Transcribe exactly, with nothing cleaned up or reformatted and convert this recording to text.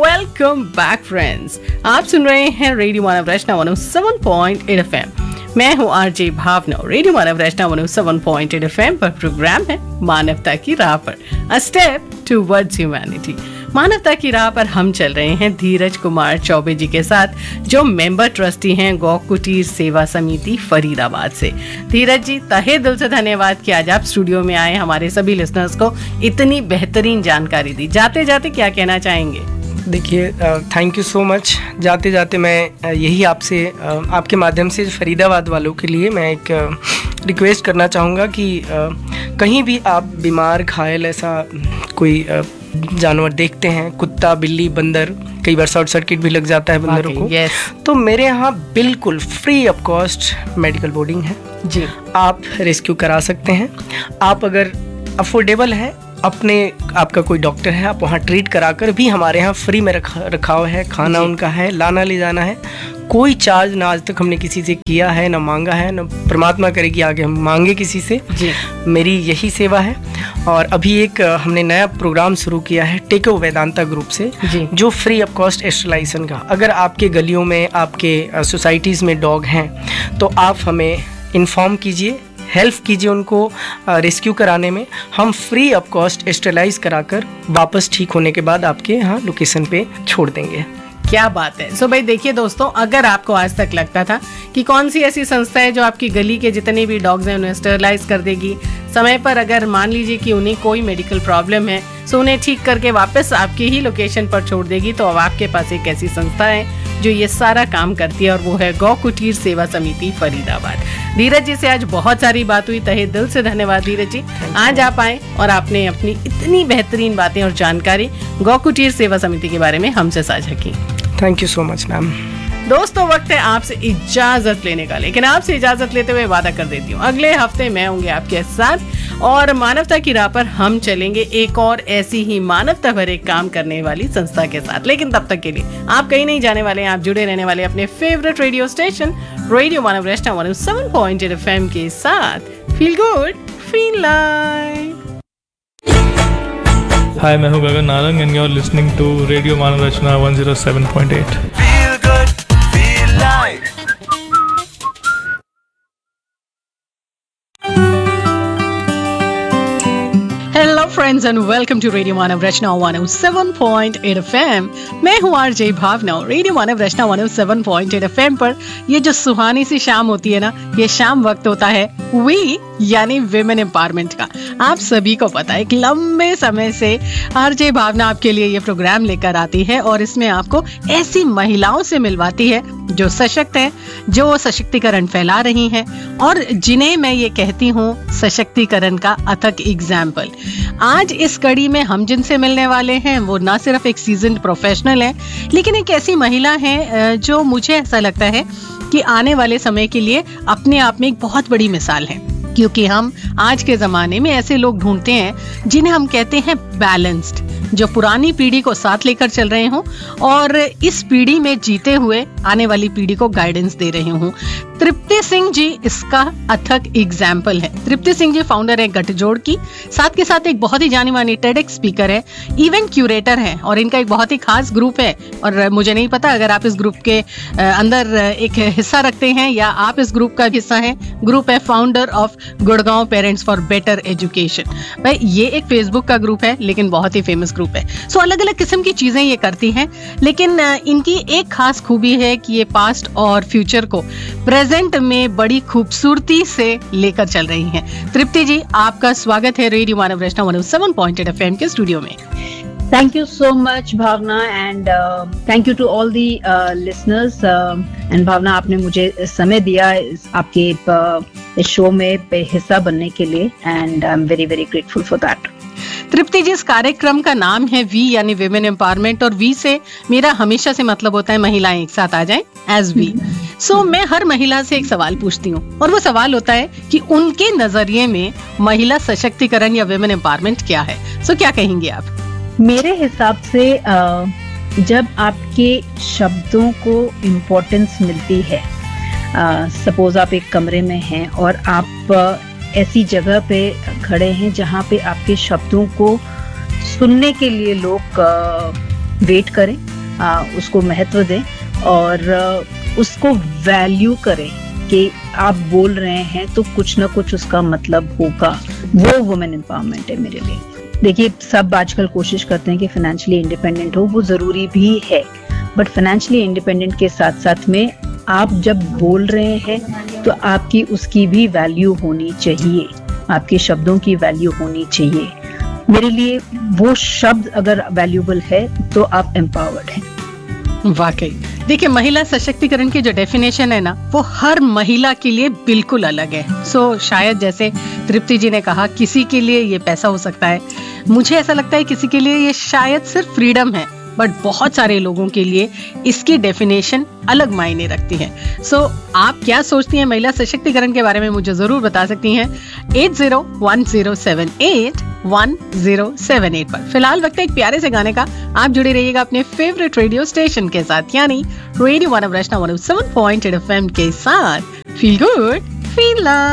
Welcome back friends. आप सुन रहे हैं रेडियो मानव रचना one O seven point eight F M. मैं हूँ आरजे भावना। रेडियो मानव रचना one O seven point eight F M पर programme है मानवता की राह पर, अ स्टेप टुवर्ड्स ह्यूमैनिटी। मानवता की राह पर हम चल रहे हैं धीरज कुमार चौबे जी के साथ, जो मेंबर ट्रस्टी हैं गौ कुटीर सेवा समिति फरीदाबाद से। धीरज जी, तहे दिल से धन्यवाद कि आज आप स्टूडियो में आए, हमारे सभी लिसनर्स को इतनी बेहतरीन जानकारी दी। जाते जाते क्या कहना चाहेंगे? देखिए, थैंक यू सो मच। जाते जाते मैं यही आपसे आपके माध्यम से फरीदाबाद वालों के लिए मैं एक रिक्वेस्ट करना चाहूँगा कि कहीं भी आप बीमार घायल ऐसा कोई जानवर देखते हैं, कुत्ता बिल्ली बंदर, कई बार शॉर्ट सर्किट भी लग जाता है बंदरों को, yes. तो मेरे यहाँ बिल्कुल free of cost medical boarding है जी। आप रेस्क्यू करा सकते हैं। आप अगर अफोर्डेबल है, अपने आपका कोई डॉक्टर है, आप वहाँ ट्रीट कराकर भी हमारे यहाँ फ्री में रखा रखाव है, खाना उनका है, लाना ले जाना है, कोई चार्ज ना आज तक हमने किसी से किया है, ना मांगा है, ना परमात्मा करे कि आगे हम मांगे किसी से जी। मेरी यही सेवा है। और अभी एक हमने नया प्रोग्राम शुरू किया है टेको वेदांता ग्रुप से जी। जो फ्री ऑफ कॉस्ट एस्टरलाइजेशन का, अगर आपके गलियों में आपके सोसाइटीज़ में डॉग हैं तो आप हमें इन्फॉर्म कीजिए, हेल्प कीजिए उनको रेस्क्यू कराने में। हम फ्री ऑफ कॉस्ट एस्टरलाइज कराकर वापस ठीक होने के बाद आपके यहाँ लोकेशन पे छोड़ देंगे। क्या बात है। सो भाई देखिए दोस्तों, अगर आपको आज तक लगता था कि कौन सी ऐसी संस्था है जो आपकी गली के जितने भी डॉग्स हैं उन्हें स्टरलाइज कर देगी समय पर, अगर मान लीजिए कि उन्हें कोई मेडिकल प्रॉब्लम है सो उन्हें ठीक करके वापस आपकी ही लोकेशन पर छोड़ देगी, तो अब आपके पास एक ऐसी संस्था है जो ये सारा काम करती है और वो है गौ कुटीर सेवा समिति फरीदाबाद। धीरज जी से आज बहुत सारी बात हुई, तहे दिल से धन्यवाद धीरज जी। आज आप आए और आपने अपनी इतनी बेहतरीन बातें और जानकारी गौ कुटीर सेवा समिति के बारे में हमसे साझा की। Thank you so much ma'am. दोस्तों, वक्त है आपसे इजाजत लेने का, लेकिन आपसे इजाजत लेते हुए वादा कर देती हूँ अगले हफ्ते मैं होंगे आपके साथ और मानवता की राह पर हम चलेंगे एक और ऐसी ही मानवता भरे काम करने वाली संस्था के साथ। लेकिन तब तक के लिए आप कहीं नहीं जाने वाले हैं, आप जुड़े रहने वाले अपने फेवरेट रेडियो स्टेशन रेडियो मानव रचना one O seven point eight F M के साथ। Feel good, feel live. हाय, मैं हूँ Gagan Narang and you are listening to radio Manav Rachna one O seven point eight. Hello friends and welcome to radio Manav Rachna one O seven point eight F M. मैं हूँ RJ भावना। Radio मानव रचना one O seven point eight F M पर ये जो सुहानी सी शाम होती है ना, ये शाम वक्त होता है वी यानी विमेन एम्पावरमेंट का। आप सभी को पता है कि लंबे समय से आरजे भावना आपके लिए ये प्रोग्राम लेकर आती है और इसमें आपको ऐसी महिलाओं से मिलवाती है जो सशक्त हैं, जो सशक्तिकरण फैला रही हैं और जिन्हें मैं ये कहती हूँ सशक्तिकरण का अथक एग्जाम्पल। आज इस कड़ी में हम जिनसे मिलने वाले हैं वो ना सिर्फ एक सीजन्ड प्रोफेशनल है, लेकिन एक ऐसी महिला है जो मुझे ऐसा लगता है कि आने वाले समय के लिए अपने आप में एक बहुत बड़ी मिसाल है, क्योंकि हम आज के जमाने में ऐसे लोग ढूंढते हैं जिन्हें हम कहते हैं बैलेंस्ड, जो पुरानी पीढ़ी को साथ लेकर चल रहे हों और इस पीढ़ी में जीते हुए आने वाली पीढ़ी को गाइडेंस दे रहे हों। तृप्ति सिंह जी इसका अथक एग्जाम्पल है। तृप्ति सिंह जी फाउंडर है गठजोड़ की, साथ के साथ एक बहुत ही जानी मानी टेडेक्स स्पीकर है, इवेंट क्यूरेटर है और इनका एक बहुत ही खास ग्रुप है। और मुझे नहीं पता अगर आप इस ग्रुप के अंदर एक हिस्सा रखते हैं या आप इस ग्रुप का हिस्सा हैं। ग्रुप है founder of Gurgaon parents for better education. भाई ये एक फेसबुक का ग्रुप है लेकिन बहुत ही फेमस ग्रुप है। सो अलग अलग किस्म की चीजें ये करती हैं, लेकिन इनकी एक खास खूबी है कि ये पास्ट और फ्यूचर को प्रेजेंट में बड़ी खूबसूरती से लेकर चल रही हैं। तृप्ति जी, आपका स्वागत है रेडियो मानव रचना one O seven point eight F M के स्टूडियो में। Thank you so much Bhavna and uh, thank you to all the uh, listeners uh, and भावना, आपने मुझे समय दिया इस आपके uh, इस शो में हिस्सा बनने के लिए and I'm very very grateful for that। तृप्ति जी, इस कार्यक्रम का नाम है वी यानी विमेन एम्पावरमेंट और वी से मेरा हमेशा से मतलब होता है महिलाएं एक साथ आ जाएं एज वी। सो मैं हर महिला से एक सवाल पूछती हूँ और वो सवाल होता है कि उनके नजरिए में महिला सशक्तिकरण या विमेन एम्पावरमेंट क्या है। सो so, क्या कहेंगे आप? मेरे हिसाब से जब आपके शब्दों को इम्पोर्टेंस मिलती है, सपोज आप एक कमरे में हैं और आप ऐसी जगह पे खड़े हैं जहाँ पे आपके शब्दों को सुनने के लिए लोग वेट करें, आ, उसको महत्व दें और आ, उसको वैल्यू करें कि आप बोल रहे हैं तो कुछ ना कुछ उसका मतलब होगा। वो वुमेन एम्पावरमेंट है मेरे लिए। देखिए, सब आजकल कोशिश करते हैं कि फाइनेंशियली इंडिपेंडेंट हो, वो जरूरी भी है, बट फाइनेंशियली इंडिपेंडेंट के साथ साथ में आप जब बोल रहे हैं तो आपकी उसकी भी वैल्यू होनी चाहिए, आपके शब्दों की वैल्यू होनी चाहिए। मेरे लिए वो शब्द अगर वैल्यूबल है तो आप एम्पावर्ड हैं। वाकई देखिए, महिला सशक्तिकरण की जो डेफिनेशन है ना, वो हर महिला के लिए बिल्कुल अलग है। सो so, शायद जैसे तृप्ति जी ने कहा, किसी के लिए ये पैसा हो सकता है, मुझे ऐसा लगता है किसी के लिए ये शायद सिर्फ फ्रीडम है, बट बहुत सारे लोगों के लिए इसकी डेफिनेशन अलग मायने रखती है। सो so, आप क्या सोचती हैं महिला सशक्तिकरण के बारे में, मुझे जरूर बता सकती हैं eight zero one zero seven eight one zero seven eight पर। फिलहाल वक्त है एक प्यारे से गाने का। आप जुड़े रहिएगा अपने फेवरेट रेडियो स्टेशन के साथ, यानी रेडियो मानव रचना one O seven point eight F M के साथ। Feel good, feel love.